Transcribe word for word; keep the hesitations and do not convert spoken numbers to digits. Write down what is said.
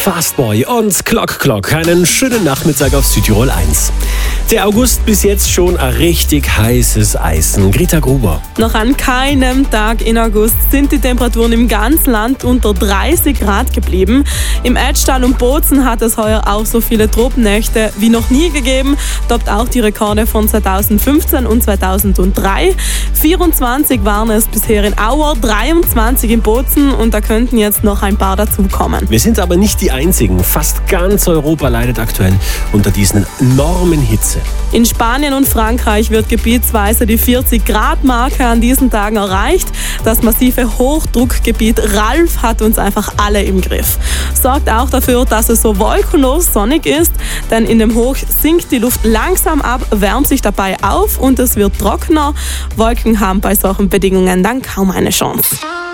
Fastboy und Clock Clock. Einen schönen Nachmittag auf Südtirol eins. Der August bis jetzt schon ein richtig heißes Eisen. Greta Gruber. Noch an keinem Tag in August sind die Temperaturen im ganzen Land unter dreißig Grad geblieben. Im Edstall und Bozen hat es heuer auch so viele Tropennächte wie noch nie gegeben. Toppt auch die Rekorde von zweitausendfünfzehn und zweitausenddrei. vierundzwanzig waren es bisher in Auer, dreiundzwanzig in Bozen und da könnten jetzt noch ein paar dazukommen. Wir sind aber nicht die Einzigen. Fast ganz Europa leidet aktuell unter diesen enormen Hitze. In Spanien und Frankreich wird gebietsweise die vierzig Grad Marke an diesen Tagen erreicht. Das massive Hochdruckgebiet Ralf hat uns einfach alle im Griff. Sorgt auch dafür, dass es so wolkenlos sonnig ist, denn in dem Hoch sinkt die Luft langsam ab, wärmt sich dabei auf und es wird trockener. Wolken haben bei solchen Bedingungen dann kaum eine Chance.